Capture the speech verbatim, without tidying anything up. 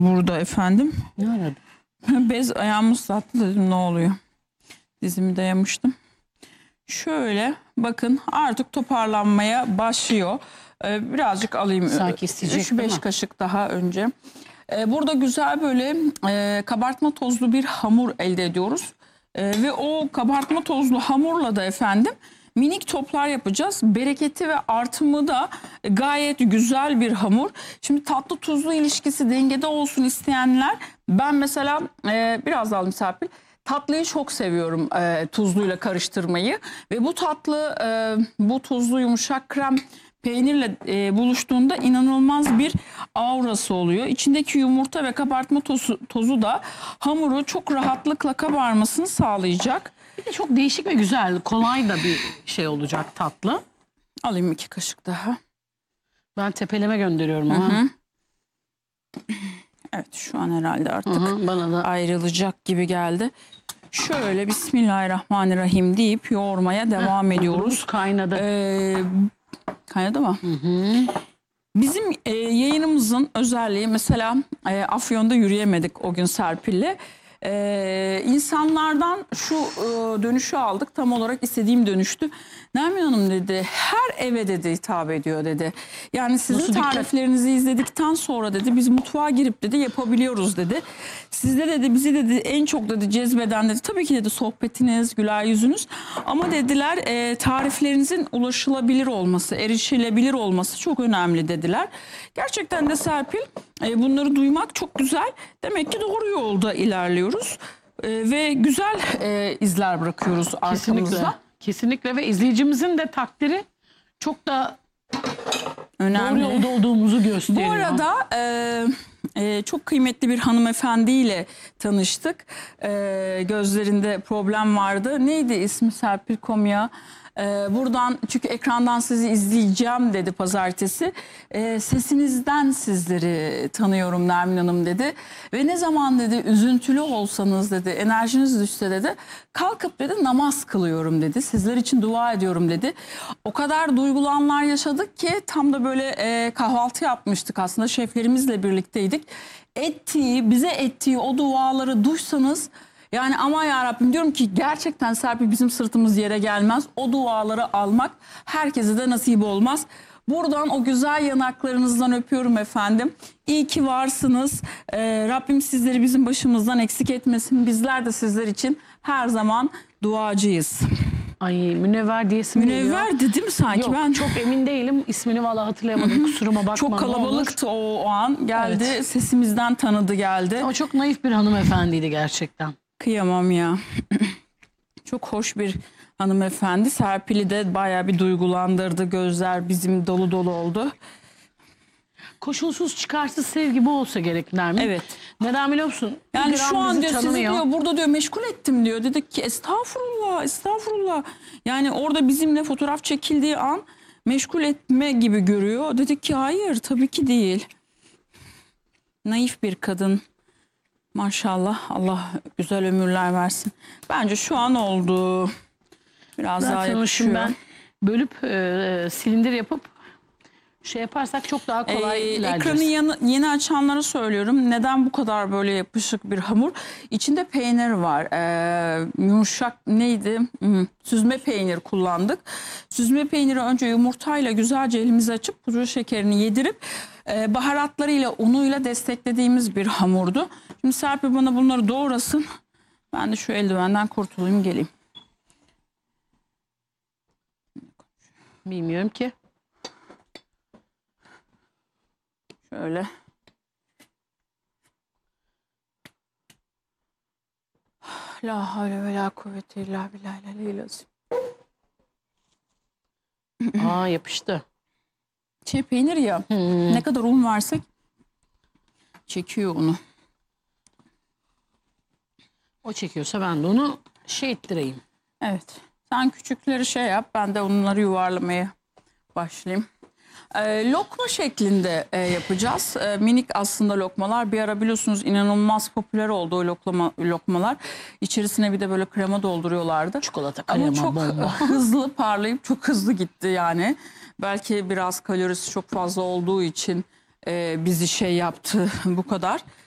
burada efendim. Ne aradı? Bez ayağımı ıslattı, dedim ne oluyor? Dizimi dayamıştım. Şöyle bakın, artık toparlanmaya başlıyor. Ee, birazcık alayım. Sanki isteyecek üç beş kaşık daha önce. Ee, burada güzel böyle e, kabartma tozlu bir hamur elde ediyoruz. Ee, ve o kabartma tozlu hamurla da efendim minik toplar yapacağız. Bereketi ve artımı da gayet güzel bir hamur. Şimdi tatlı tuzlu ilişkisi dengede olsun isteyenler, ben mesela e, biraz daha alayım Serpil. Tatlıyı çok seviyorum, e, tuzluyla karıştırmayı ve bu tatlı e, bu tuzlu yumuşak krem peynirle e, buluştuğunda inanılmaz bir aurası oluyor. İçindeki yumurta ve kabartma tozu, tozu da hamuru çok rahatlıkla kabarmasını sağlayacak. Bir de çok değişik ve güzel, kolay da bir şey olacak, tatlı. Alayım iki kaşık daha. Ben tepeleme gönderiyorum ama. Hı hı. Evet, şu an herhalde artık Hı hı, bana da ayrılacak gibi geldi. Şöyle Bismillahirrahmanirrahim deyip yoğurmaya devam ediyoruz. Kaynadı. Ee, kaynadı mı? Hı hı. Bizim e, yayınımızın özelliği, mesela e, Afyon'da yürüyemedik o gün Serpil'le. E, insanlardan şu e, dönüşü aldık, tam olarak istediğim dönüştü. Nermin Hanım dedi, her eve dedi hitap ediyor dedi. Yani sizin Nasıl dikkat? tariflerinizi izledikten sonra dedi biz mutfağa girip dedi yapabiliyoruz dedi. Sizde dedi bizi dedi en çok dedi cezbeden dedi tabii ki dedi sohbetiniz, güler yüzünüz. Ama dediler e, tariflerinizin ulaşılabilir olması, erişilebilir olması çok önemli dediler. Gerçekten de Serpil, e, bunları duymak çok güzel. Demek ki doğru yolda ilerliyoruz e, ve güzel e, izler bırakıyoruz Kesinlikle. arkamızda. Kesinlikle ve izleyicimizin de takdiri çok da Önemli. doğru yolda olduğumuzu gösteriyor. Bu arada e, e, çok kıymetli bir hanımefendiyle tanıştık. E, gözlerinde problem vardı. Neydi ismi Serpil Komya? E, buradan, çünkü ekrandan sizi izleyeceğim dedi pazartesi. E, sesinizden sizleri tanıyorum Nermin Hanım dedi. Ve ne zaman dedi üzüntülü olsanız dedi, enerjiniz düşse dedi, kalkıp dedi namaz kılıyorum dedi. Sizler için dua ediyorum dedi. O kadar duygulanlar yaşadık ki tam da böyle e, kahvaltı yapmıştık aslında, şeflerimizle birlikteydik. Ettiği, bize ettiği o duaları duysanız, yani ama ya Rabbim diyorum ki gerçekten Serpil, bizim sırtımız yere gelmez. O duaları almak herkese de nasip olmaz. Buradan o güzel yanaklarınızdan öpüyorum efendim. İyi ki varsınız. Ee, Rabbim sizleri bizim başımızdan eksik etmesin. Bizler de sizler için her zaman duacıyız. Ay, Münevver diyesim geliyor. Münevver dedi mi sanki? Yok, Ben çok emin değilim. İsmini vallahi hatırlayamadım. Kusuruma bakma. çok kalabalıktı o, o an. Geldi, Evet. sesimizden tanıdı geldi. O çok naif bir hanımefendiydi gerçekten. Kıyamam ya. Çok hoş bir hanımefendi. Serpil'i de bayağı bir duygulandırdı. Gözler bizim dolu dolu oldu. Koşulsuz çıkarsız sevgi bu olsa gerek Nermin. Evet. Neden biliyor musun? Yani Bir gram şu an bizi diyor sizi tanımıyor. diyor burada diyor meşgul ettim diyor. Dedik ki estağfurullah, estağfurullah. Yani orada bizimle fotoğraf çekildiği an meşgul etme gibi görüyor. Dedik ki hayır, tabii ki değil. Naif bir kadın. Maşallah, Allah güzel ömürler versin. Bence şu an oldu. Biraz daha Zaten o yapışıyor. şimdi ben bölüp e, silindir yapıp şey yaparsak çok daha kolay Ee, ilerleyeceğiz. ekranı yeni, yeni açanlara söylüyorum. Neden bu kadar böyle yapışık bir hamur? İçinde peynir var. Ee, yumuşak neydi? Hmm, süzme peynir kullandık. Süzme peyniri önce yumurtayla güzelce elimize açıp pudra şekerini yedirip e, baharatlarıyla, unuyla desteklediğimiz bir hamurdu. Şimdi Serpil bana bunları doğrasın. Ben de şu eldivenden kurtulayım, geleyim. Bilmiyorum ki. Şöyle. La havle ve la kuvvete illa billahi. Aa, yapıştı. Şey, peynir ya, Hmm. ne kadar un versek çekiyor unu. O çekiyorsa ben de onu şey ettireyim. Evet. Sen küçükleri şey yap, ben de onları yuvarlamaya başlayayım. Ee, lokma şeklinde e, yapacağız. E, minik aslında lokmalar. Bir ara biliyorsunuz inanılmaz popüler oldu o loklama, lokmalar. İçerisine bir de böyle krema dolduruyorlardı. Çikolata, krema, Ama çok bomba. hızlı parlayıp çok hızlı gitti yani. Belki biraz kalorisi çok fazla olduğu için e, bizi şey yaptı bu kadar.